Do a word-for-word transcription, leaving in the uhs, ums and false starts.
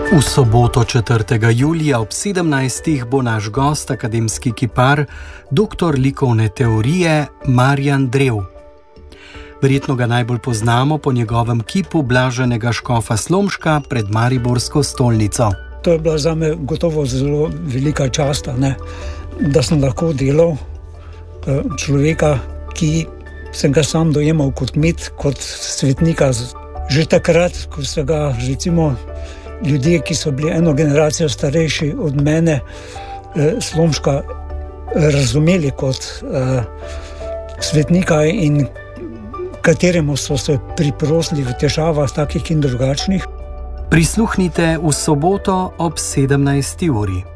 V soboto četrtega julija ob sedemnajstih bo naš gost, akademski kipar, doktor likovne teorije Marjan Drev. Verjetno ga najbolj poznamo po njegovem kipu blaženega škofa Slomška pred mariborsko stolnico. To je bila zame gotovo zelo velika čast, ne? Da sem lahko delal človeka, ki sem ga sam dojemal kot kmet, kot svetnika. Že takrat, ko so ga recimo ljudje, ki so bili eno generacijo starejši od mene, Slomška razumeli kot svetnika in kateremu so se priprosili v težavah takih in drugačnih. Prisluhnite v soboto ob sedemnajsti uri.